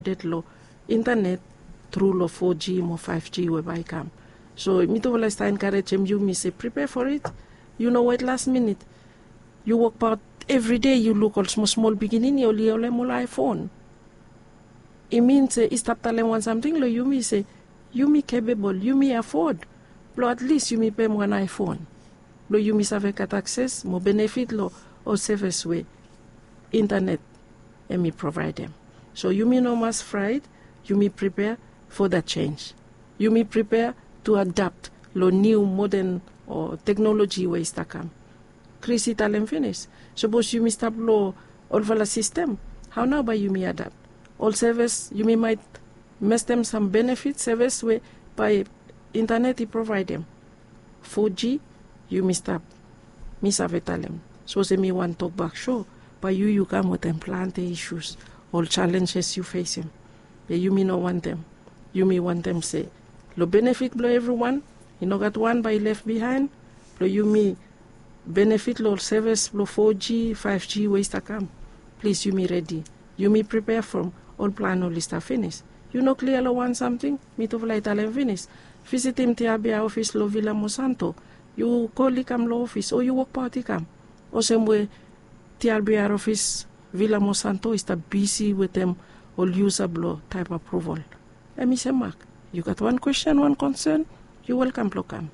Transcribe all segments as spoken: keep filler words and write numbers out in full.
det lo internet through lo four G mo five G whereby come. So me to like encourage him, you me say prepare for it. You know what last minute. You walk about every day you look all small small beginning you li ole mo iPhone. It means uh, istap talen want something lo you me say you me capable, you me afford. Lo at least you me pay one iPhone. Lo you me save kat access mo benefit lo or service way internet and me provide them. So you may no mas fried, you may prepare for that change. You may prepare to adapt lo new modern or technology ways to come. Chris Italian finish. Suppose you may stop lo all the system. How now by you may adapt? All service you may might mess them some benefit service way by internet you provide them. four G you may stop. Me save Italian. So say me want talk back show. But you you come with them plenty issues. All challenges you face him. But you may not want them. You may want them say, lo benefit blow everyone. You know got one by left behind. Lo you may benefit lo service blow four G, five G ways to come. Please you may ready. You may prepare from all plan all list finish. You know clear lo want something. Me to fly Italian finish. Visit him T R B I office lo Villa Monsanto. You call the come lo office or you work party come. Or same way T R B I office Villa Monsanto is the busy with them all usable type approval. And me say, Mark, you got one question, one concern, you welcome to come.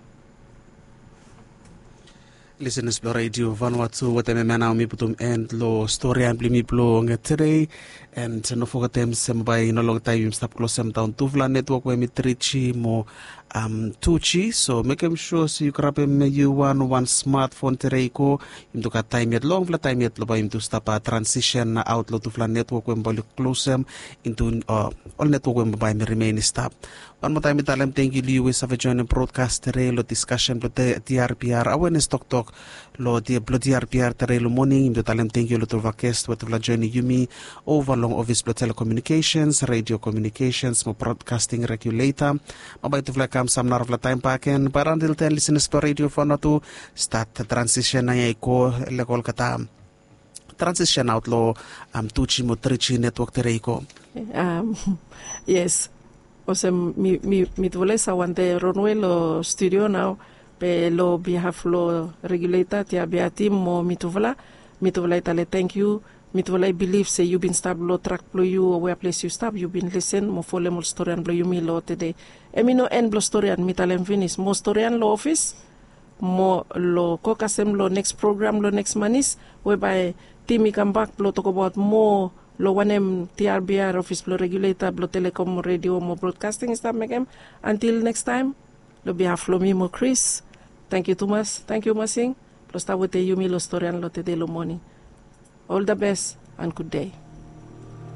Listeners Blo Radio Vanuatu what me now mi putum and lo story and mi plo today and no forget them sem by no long time stop close them down Tuvla network where me trichi mo um tuchi so make them sure so you grab me you one one smartphone today ko im to kat time yet long vla time yet lo ba im to stop a transition out lo Tuvla network when bol close them into uh, all network when by me remain stop. One more time italem thank you Lewis have joined broadcast today lo discussion lo T R P R awareness talk talk lo di blo T R P R today lo morning im to talem thank you lo to guest what vla join you me over long office blo telecommunications radio communications mo broadcasting regulator mabay to vla kam sam nar vla time paken para until ten listeners to radio for not to start transition na ko le kol kata transition out lo am tuchi mo trichi network today ko um yes. Ose mi mi mi tvolesa wante ronwe lo studio now pe lo behalf lo regulator tia bia team mo mi tvola mi tvola itale thank you mi tvola believe say you been stop lo track lo you where place you stop you been listen mo follow mo story and lo you mi lo today e mi no end lo story and mi tale finish mo story and lo office mo lo kokasem lo next program lo next manis whereby team mi come back lo talk about more lo wanem T R B R office lo regulator lo telecom radio mo broadcasting stuff megem until next time lo behalf lo mi mo Chris thank you Thomas thank you Masing lo sta wote yumi lo story an lo te de lo morning all the best and good day.